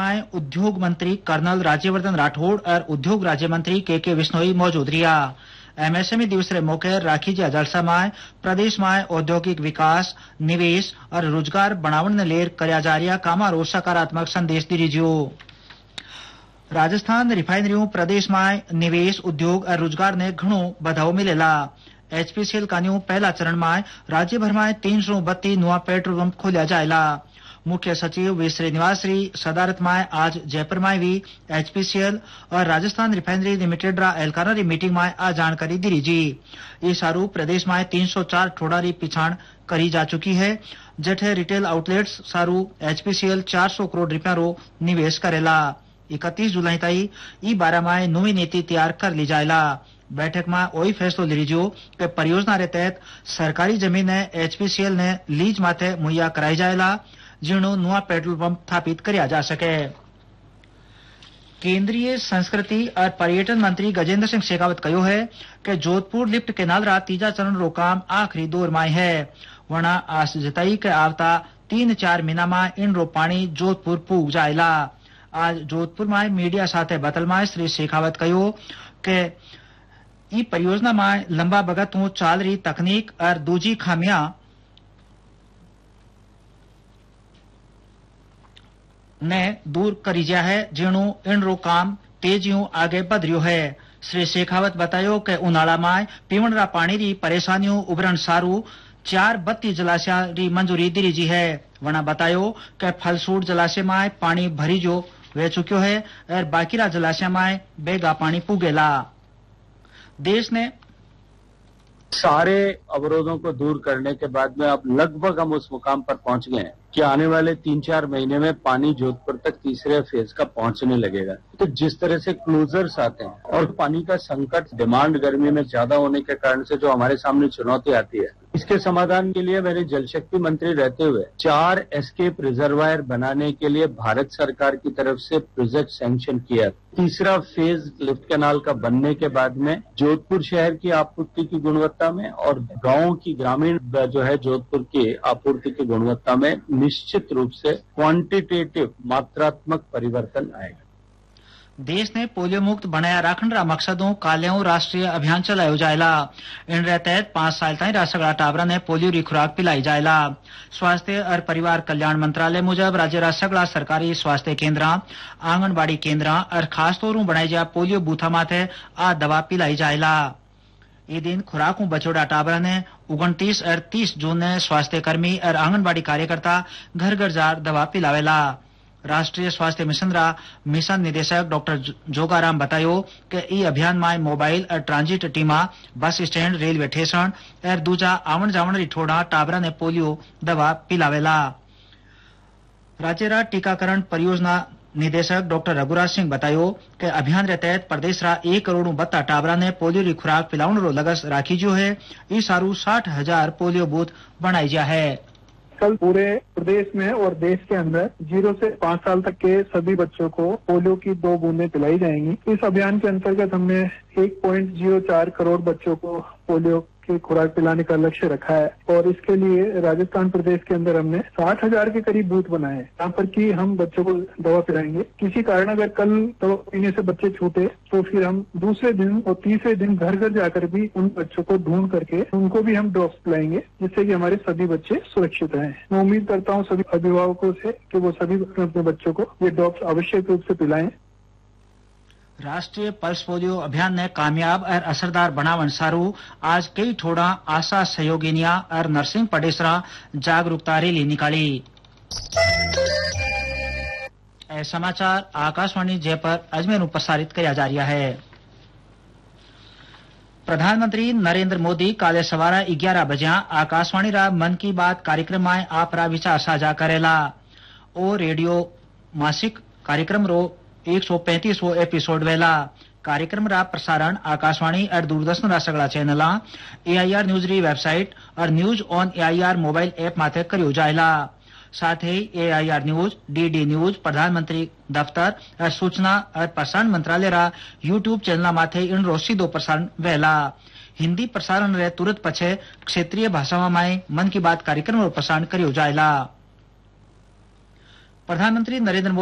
में उद्योग मंत्री कर्नल राज्यवर्धन राठौड़ और उद्योग राज्य मंत्री के विश्नोई मौजूद रिया। एमएसएमई दिवस रे मौके राखी जा जलसा में प्रदेश में औद्योगिक विकास, निवेश और रोजगार बढ़ावन ने लेर कर्या जा रिया कामा रो सकारात्मक संदेश दीजियो। राजस्थान रिफाइनरियों प्रदेश में निवेश, उद्योग और रोजगार ने घणो बढ़ावो मिलेला। एचपीसीएल कान्यू पहला चरण में राज्य भर में 332 नवा पेट्रोल पंप खोलिया जायला। मुख्य सचिव वी श्रीनिवास री सदारत में आज जयपुर में भी एचपीसीएल और राजस्थान रिफाइनरी लिमिटेड रा एहलकारा री मीटिंग में आ जानकारी दी जी। इस सारू प्रदेश में 304 ठोड़ा री पिछाण करी जा चुकी है, जठे रिटेल आउटलेट्स सारू एचपीसीएल 400 करोड़ रुपया रो निवेश करेला। 31 जुलाई ताई ई बारे में नवी नीति तैयार कर ली जायला। बैठक में वही फैसलो लीजियो कि परियोजना रे तहत सरकारी जमीन ने एचपीसीएल ने लीज माथे मुहैया कराई जायला, जिणो नवा पेट्रोल पंप स्थापित करया जा सके। केंद्रीय संस्कृति और पर्यटन मंत्री गजेंद्र सिंह शेखावत कहो है कि जोधपुर लिफ्ट केनाल रा तीजा चरण रो काम आखिरी दौर में है। वना आस जताई के आवता 3-4 महीना में इन रो पानी जोधपुर पूग जायला। आज जोधपुर में मीडिया साथे बतल में श्री शेखावत कहो कि ई परियोजना में लंबा बगत चाल रही तकनीक और दूजी खामियां ने दूर करी जा है, जिणु इन रो काम तेजियों आगे बढ़ रियो है। श्री शेखावत बतायो कि उनाला में पीवण रा पानी री परेशानियों उभरण सारू 432 जलाशय री मंजूरी दी जी है। वना बतायो कि फलसूट जलाशय में पानी भरी जो वे चुक्यो है और बाकीरा जलाशय में बेगा पानी पुगेला। देश ने सारे अवरोधों को दूर करने के बाद में अब लगभग हम उस मुकाम पर पहुंच गए हैं कि आने वाले 3-4 महीने में पानी जोधपुर तक तीसरे फेज का पहुंचने लगेगा। तो जिस तरह से क्लोजर्स आते हैं और पानी का संकट डिमांड गर्मी में ज्यादा होने के कारण से जो हमारे सामने चुनौती आती है, इसके समाधान के लिए मैंने जल शक्ति मंत्री रहते हुए 4 एस्केप रिजर्वायर बनाने के लिए भारत सरकार की तरफ से प्रोजेक्ट सैंक्शन किया। तीसरा फेज लिफ्ट कैनाल का बनने के बाद में जोधपुर शहर की आपूर्ति की गुणवत्ता में और गांवों की ग्रामीण जो है जोधपुर की आपूर्ति की गुणवत्ता में निश्चित रूप से क्वांटिटेटिव मात्रात्मक परिवर्तन आएगा। देश ने पोलियो मुक्त बनाया राखण रा मकसदों काल्याओं राष्ट्रीय अभियान चलायो जायला। इन रे तहत 5 साल ताई रा सगळा टाबरा ने पोलियो री खुराक पिलाई जायला। स्वास्थ्य और परिवार कल्याण मंत्रालय मुजब राज्य रा सगळा सरकारी स्वास्थ्य केंद्र, आंगनबाड़ी केंद्र और खास तौर बनाई जा पोलियो बूथा माथे आ दवा पिलाई जायला। ये दिन खुराकू बचोड़ा टाबरा ने 29 और 30 जून ने स्वास्थ्य कर्मी और आंगनबाड़ी कार्यकर्ता घर घर जार दवा पिलावेला। राष्ट्रीय स्वास्थ्य मिशन रा मिशन निदेशक डॉक्टर जोगाराम बतायो कि ई अभियान में मोबाइल और ट्रांजिट टीमा बस स्टैंड, रेलवे स्टेशन और दूजा आवण जावण री ठोड़ा टाबरा ने पोलियो दवा पिलावेला। राज्य रा टीकाकरण परियोजना निदेशक डॉक्टर रघुराज सिंह बतायो कि अभियान रे तहत प्रदेश रा 1 करोड़ 32 टाबरा ने पोलियो री खुराक पिलावण रो लगस राखी जो है। ई सारू 60,000 पोलियो बूथ बनाई जा है। कल पूरे प्रदेश में और देश के अंदर 0 से 5 साल तक के सभी बच्चों को पोलियो की 2 बूंदें पिलाई जाएंगी। इस अभियान के अंतर्गत हमने 1.04 करोड़ बच्चों को पोलियो की खुराक पिलाने का लक्ष्य रखा है और इसके लिए राजस्थान प्रदेश के अंदर हमने 60,000 के करीब बूथ बनाए हैं, जहाँ पर कि हम बच्चों को दवा पिलाएंगे। किसी कारण अगर कल दवा पीने से बच्चे छूटे तो फिर हम दूसरे दिन और तीसरे दिन घर घर जाकर भी उन बच्चों को ढूंढ करके उनको भी हम ड्रॉप्स पिलाएंगे, जिससे कि हमारे सभी बच्चे सुरक्षित रहें। मैं उम्मीद करता हूँ सभी अभिभावकों से कि वो सभी अपने बच्चों को ये ड्रॉप्स आवश्यक रूप से पिलाएं। राष्ट्रीय पल्स पोलियो अभियान ने कामयाब और असरदार बनावन सारू आज कई ठोड़ा आशा सहयोगिनिया और नर्सिंग पडेसरा जागरूकता रैली निकाली। समाचार आकाशवाणी जयपुर अजमेर प्रसारित किया जा रहा है। प्रधानमंत्री नरेंद्र मोदी काले सवारा 11 बजे आकाशवाणी रा मन की बात कार्यक्रम में आपरा विचार साझा करेला। ओ रेडियो मासिक कार्यक्रम रो 135वां एपिसोड वेला। कार्यक्रम रा प्रसारण आकाशवाणी और दूरदर्शन रा सगळा चैनल, AIR न्यूज री वेबसाइट और news on AIR mobile app माथे करियो जायला। साथ ही AIR न्यूज, DD न्यूज, प्रधानमंत्री दफ्तर और सूचना और प्रसारण मंत्रालय रा YouTube चैनल माथे इन रो सीधो प्रसारण वेला। हिंदी प्रसारण रे तुरंत पछे क्षेत्रीय भाषा में मन की बात कार्यक्रम रो प्रसारण करियो जायला। प्रधानमंत्री नरेंद्र